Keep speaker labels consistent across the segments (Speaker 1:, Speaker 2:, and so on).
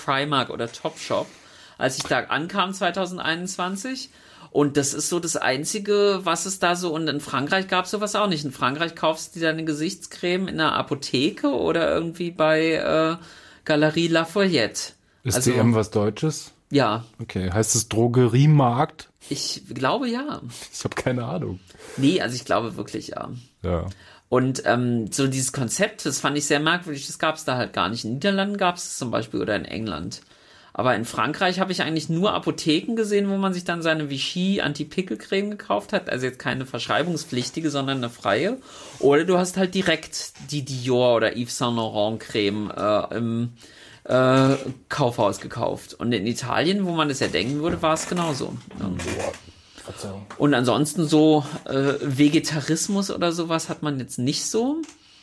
Speaker 1: Primark oder Topshop, als ich da ankam 2021. Und das ist so das Einzige, was es da so, und in Frankreich gab es sowas auch nicht. In Frankreich kaufst du dir deine Gesichtscreme in einer Apotheke oder irgendwie bei Galerie Lafayette.
Speaker 2: Ist DM was Deutsches?
Speaker 1: Ja.
Speaker 2: Okay, heißt es Drogeriemarkt?
Speaker 1: Ich glaube ja.
Speaker 2: Ich habe keine Ahnung.
Speaker 1: Nee, also ich glaube wirklich ja.
Speaker 2: Ja.
Speaker 1: Und so dieses Konzept, das fand ich sehr merkwürdig, das gab es da halt gar nicht. In den Niederlanden gab es zum Beispiel oder in England. Aber in Frankreich habe ich eigentlich nur Apotheken gesehen, wo man sich dann seine Vichy Anti-Pickel-Creme gekauft hat. Also jetzt keine verschreibungspflichtige, sondern eine freie. Oder du hast halt direkt die Dior oder Yves Saint Laurent Creme im Kaufhaus gekauft. Und in Italien, wo man das ja denken würde, war es genauso. Und ansonsten so Vegetarismus oder sowas hat man jetzt nicht so.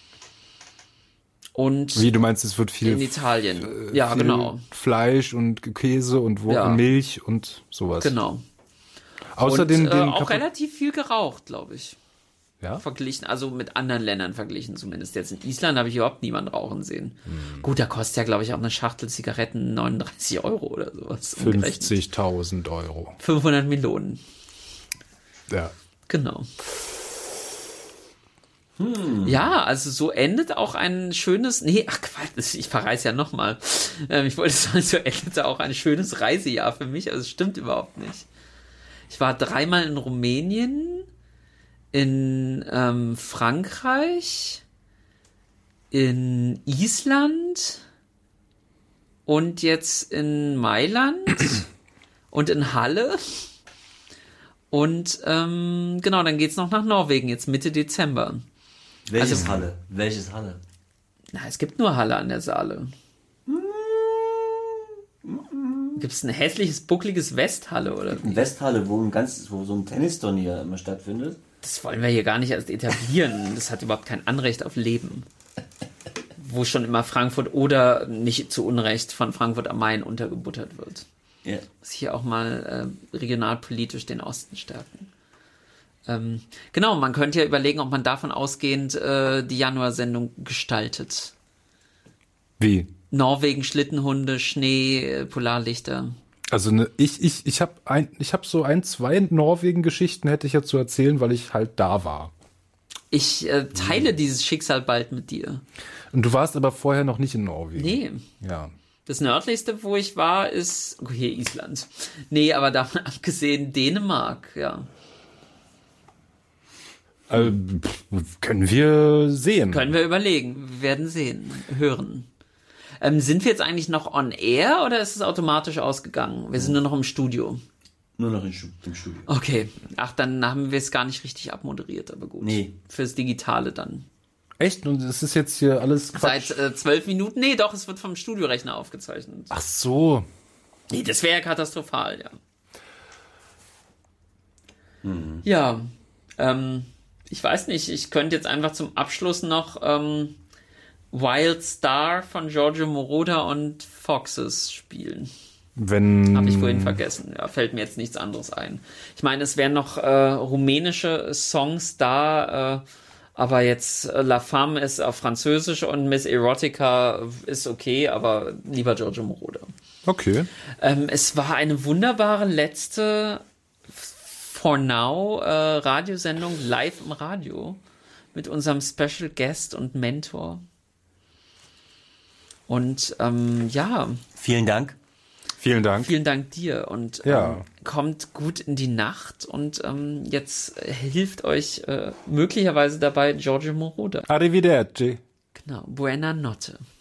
Speaker 1: Und
Speaker 2: wie, du meinst, es wird viel
Speaker 1: in Italien. Ja,
Speaker 2: viel
Speaker 1: genau.
Speaker 2: Fleisch und Käse und Milch und sowas.
Speaker 1: Genau.
Speaker 2: Außerdem
Speaker 1: und, auch relativ viel geraucht, glaube ich.
Speaker 2: Ja?
Speaker 1: Verglichen, also mit anderen Ländern verglichen zumindest. Jetzt in Island habe ich überhaupt niemanden rauchen sehen. Gut, da kostet ja, glaube ich, auch eine Schachtel Zigaretten 39 Euro oder sowas.
Speaker 2: 50.000 Euro.
Speaker 1: 500 Millionen.
Speaker 2: Ja.
Speaker 1: Genau. Ja, also so endet auch ein schönes, Quatsch, ich verreise ja nochmal. Ich wollte sagen, so endete auch ein schönes Reisejahr für mich, also es stimmt überhaupt nicht. Ich war 3-mal in Rumänien, in Frankreich, in Island und jetzt in Mailand und in Halle. Und genau, dann geht's noch nach Norwegen, jetzt Mitte Dezember.
Speaker 3: Welches Halle?
Speaker 1: Na, es gibt nur Halle an der Saale. Gibt es ein hässliches, buckliges Westhalle, oder?
Speaker 3: Eine Westhalle, wo so ein Tennisturnier immer stattfindet.
Speaker 1: Das wollen wir hier gar nicht erst etablieren. Das hat überhaupt kein Anrecht auf Leben. Wo schon immer Frankfurt oder nicht zu Unrecht von Frankfurt am Main untergebuttert wird.
Speaker 3: Ja.
Speaker 1: Muss hier auch mal regionalpolitisch den Osten stärken. Genau, man könnte ja überlegen, ob man davon ausgehend die Januarsendung gestaltet.
Speaker 2: Wie?
Speaker 1: Norwegen, Schlittenhunde, Schnee, Polarlichter.
Speaker 2: Also ich habe so 2 Norwegen-Geschichten hätte ich ja zu erzählen, weil ich halt da war.
Speaker 1: Ich teile dieses Schicksal bald mit dir.
Speaker 2: Und du warst aber vorher noch nicht in Norwegen.
Speaker 1: Nee.
Speaker 2: Ja.
Speaker 1: Das nördlichste, wo ich war, ist hier Island. Nee, aber davon abgesehen Dänemark, ja.
Speaker 2: Können wir sehen.
Speaker 1: Können wir überlegen. Wir werden sehen, hören. Sind wir jetzt eigentlich noch on air oder ist es automatisch ausgegangen? Wir sind nur noch im Studio.
Speaker 3: Nur noch im Studio.
Speaker 1: Okay. Ach, dann haben wir es gar nicht richtig abmoderiert, aber gut.
Speaker 3: Nee.
Speaker 1: Fürs Digitale dann.
Speaker 2: Echt? Und es ist jetzt hier alles Quatsch?
Speaker 1: Seit 12 Minuten? Nee, doch, es wird vom Studiorechner aufgezeichnet.
Speaker 2: Ach so.
Speaker 1: Nee, das wäre ja katastrophal, ja. Ja, ich weiß nicht, ich könnte jetzt einfach zum Abschluss noch Wild Star von Giorgio Moroder und Foxes spielen. Habe ich vorhin vergessen. Ja, fällt mir jetzt nichts anderes ein. Ich meine, es wären noch rumänische Songs da, aber jetzt La Femme ist auf Französisch und Miss Erotica ist okay, aber lieber Giorgio Moroder.
Speaker 2: Okay.
Speaker 1: Es war eine wunderbare letzte For Now Radiosendung live im Radio mit unserem Special Guest und Mentor. Und ja.
Speaker 3: Vielen Dank.
Speaker 2: Vielen Dank.
Speaker 1: Vielen Dank dir und kommt gut in die Nacht und jetzt hilft euch möglicherweise dabei Giorgio Moroder.
Speaker 2: Arrivederci.
Speaker 1: Genau, buona notte.